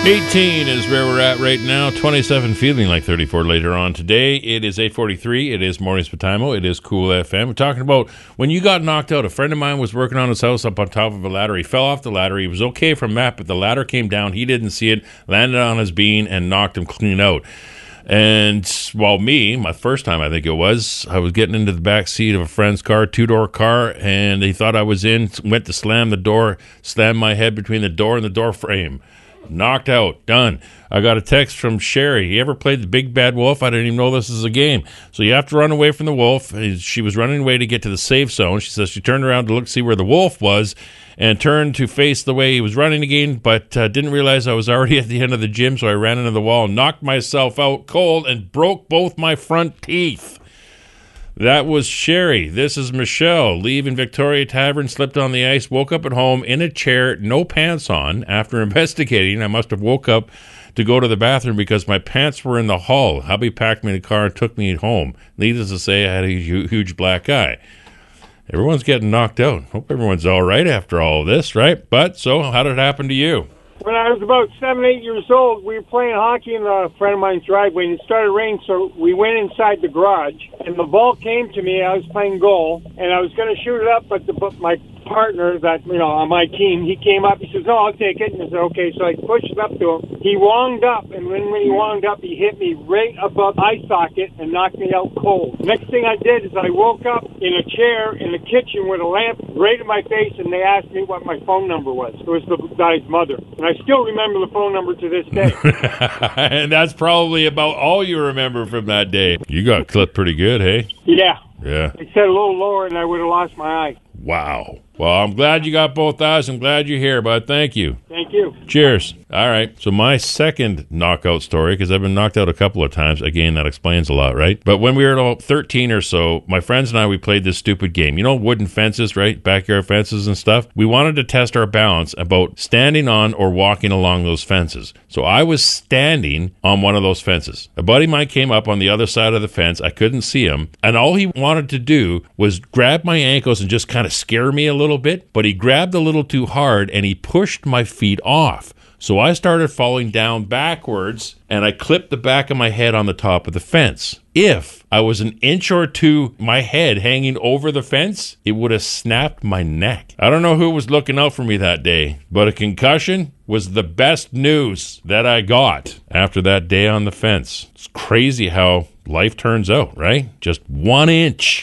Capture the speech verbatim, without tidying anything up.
eighteen is where we're at right now. twenty-seven feeling like thirty-four later on today. It is eight forty-three. It is Mornings with Timo. It is Cool F M. We're talking about when you got knocked out. A friend of mine was working on his house up on top of a ladder. He fell off the ladder. He was okay from that, but the ladder came down. He didn't see it, landed on his bean, and knocked him clean out. And while me, my first time I think it was, I was getting into the back seat of a friend's car, two-door car, and they thought I was in, went to slam the door, slammed my head between the door and the door frame. Knocked out. Done. I got a text from Sherry. You ever played the Big Bad Wolf? I didn't even know this is a game. So you have to run away from the wolf. She was running away to get to the safe zone. She says she turned around to look see where the wolf was and turned to face the way he was running again, but uh, didn't realize I was already at the end of the gym, so I ran into the wall, knocked myself out cold, and broke both my front teeth. That was Sherry. This is Michelle. Leaving Victoria Tavern, slipped on the ice, woke up at home in a chair, no pants on. After investigating, I must have woke up to go to the bathroom because my pants were in the hall. Hubby packed me in the car and took me home. Needless to say, I had a huge black eye. Everyone's getting knocked out. Hope everyone's all right after all of this, right? But, so, how did it happen to you? When I was about seven, eight years old, we were playing hockey in a friend of mine's driveway, and it started raining, so we went inside the garage, and the ball came to me. I was playing goal, and I was going to shoot it up, but, the, but my partner that, you know, on my team, he came up, he says, no, I'll take it, and I said, okay, so I pushed it up to him. He wound up, and when, when he wound up, he hit me right above eye socket and knocked me out cold. Next thing I did is I woke up in a chair in the kitchen with a lamp right in my face, and they asked me what my phone number was. It was the guy's mother, and I still remember the phone number to this day. And that's probably about all you remember from that day. You got clipped pretty good, hey? Yeah. Yeah. I said a little lower, and I would have lost my eye. Wow. Well, I'm glad you got both eyes. I'm glad you're here, bud. Thank you. Thank you. Cheers. All right. So my second knockout story, because I've been knocked out a couple of times. Again, that explains a lot, right? But when we were about thirteen or so, my friends and I, we played this stupid game. You know, wooden fences, right? Backyard fences and stuff. We wanted to test our balance about standing on or walking along those fences. So I was standing on one of those fences. A buddy of mine came up on the other side of the fence. I couldn't see him. And all he wanted to do was grab my ankles and just kind of scare me a little little bit, but he grabbed a little too hard and he pushed my feet off. So I started falling down backwards and I clipped the back of my head on the top of the fence. If I was an inch or two, my head hanging over the fence, it would have snapped my neck. I don't know who was looking out for me that day, but a concussion was the best news that I got after that day on the fence. It's crazy how life turns out, right? Just one inch.